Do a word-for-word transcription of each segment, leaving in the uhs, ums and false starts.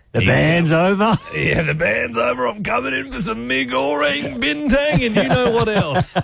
The band's over. Yeah, the band's over. I'm coming in for some Mig Orang Bintang and you know what else.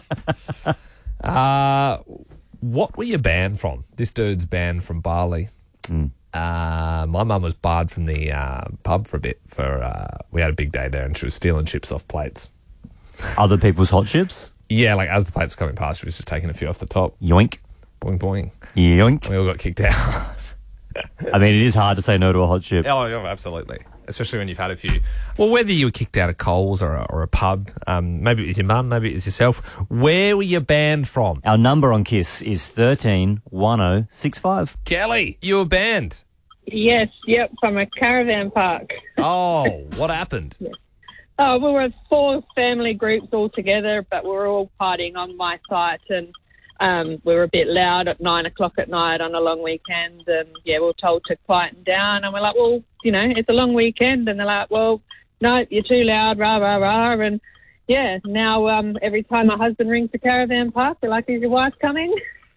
uh, what were you banned from? This dude's banned from Bali. Mm. Uh, my mum was barred from the uh, pub for a bit. For uh, we had a big day there and she was stealing chips off plates. Other people's hot chips? Yeah, like as the plates were coming past, she was just taking a few off the top. Yoink. Boing, boing. Yoink. We all got kicked out. I mean, it is hard to say no to a hot chip. Oh, yeah, absolutely. Especially when you've had a few. Well, whether you were kicked out of Coles or a, or a pub, um, maybe it was your mum, maybe it was yourself. Where were you banned from? Our number on KISS is thirteen one oh six five. Kelly, you were banned. Yes, yep, from a caravan park. Oh, what happened? Oh, we were four family groups all together, but we were all partying on my site, and um, we were a bit loud at nine o'clock at night on a long weekend, and yeah, we were told to quieten down, and we're like, well, you know, it's a long weekend, and they're like, well, no, you're too loud, rah, rah, rah, and yeah, now um, every time my husband rings the caravan park, they're like, is your wife coming?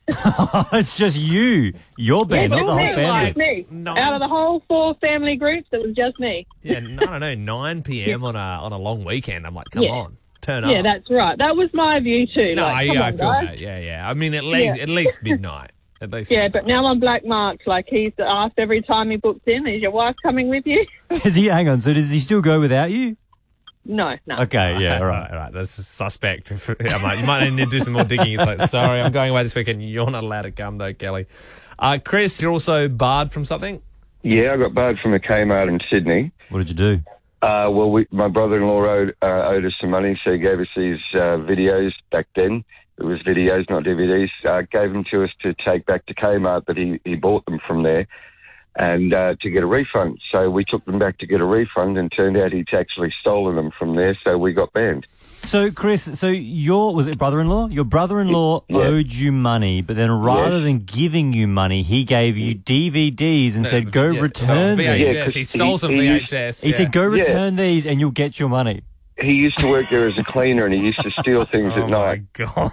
It's just you. Your band, Yeah, not the just whole me, family. just me. No. Out of the whole four family groups, it was just me. Yeah, I don't know, nine p.m. on a on a long weekend. I'm like, come Yeah. on, turn up. Yeah, that's right. That was my view too. No, like, come yeah, I on, feel guys. that. Yeah, yeah. I mean, at least Yeah. at least midnight. At least. Yeah, midnight. but now I'm black marked. Like, he's asked every time he books in, is your wife coming with you? Does he, hang on, so does he still go without you? No, no. Okay, yeah, all All right. right, all right. That's a suspect. Yeah, mate, you might need to do some more digging. It's like, sorry, I'm going away this weekend. You're not allowed to come, though, Kelly. Uh, Chris, you're also barred from something? Yeah, I got barred from a Kmart in Sydney. What did you do? Uh, well, we, my brother-in-law owed, uh, owed us some money, so he gave us these uh, videos back then. It was videos, not D V Ds. Uh, gave them to us to take back to Kmart, but he, he bought them from there and uh, to get a refund. So we took them back to get a refund, and turned out he'd actually stolen them from there, so we got banned. So, Chris, so your, was it brother-in-law? Your brother-in-law Yeah. owed you money, but then rather Yes. than giving you money, he gave you D V Ds and said, go Yeah, return oh, these. V H S. Yeah, 'cause he stole he- some he V used- H S. He yeah. said, go Yeah. return these and you'll get your money. He used to work there as a cleaner, and he used to steal things Oh, at my night. God.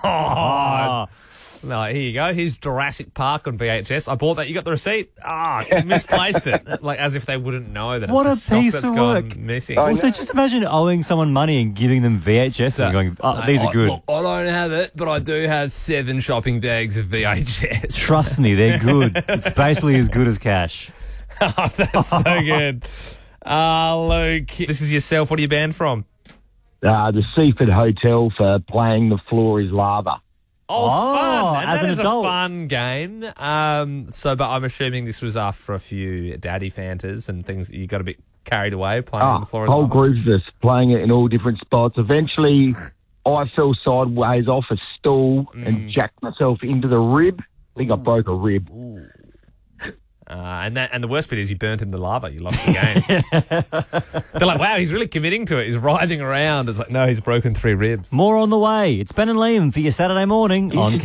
Ah. No, here you go. Here's Jurassic Park on V H S. I bought that. You got the receipt? Ah, misplaced it. Like, as if they wouldn't know that What it's a the stuff piece that's of gone work. missing. I Also, know. just imagine owing someone money and giving them V H S and going, oh, these I, are good. Look, I don't have it, but I do have seven shopping bags of V H S. Trust me, they're good. It's basically as good as cash. Oh, that's so good. Uh, Luke, this is yourself. What are you banned from? Uh, the Seaford Hotel for playing The Floor is Lava. Oh, Oh, fun. And as that an is adult. a fun game. Um, so, but I'm assuming this was after a few daddy fantas and things. You got a bit carried away playing on Ah, the floor as whole well. group of us playing it in all different spots. Eventually, I fell sideways off a stool Mm. and jacked myself into the rib. I think I broke a rib. Uh, and that, and the worst bit is you burnt in the lava. You lost the game. They're like, wow, he's really committing to it. He's writhing around. It's like, no, he's broken three ribs. More on the way. It's Ben and Liam for your Saturday morning on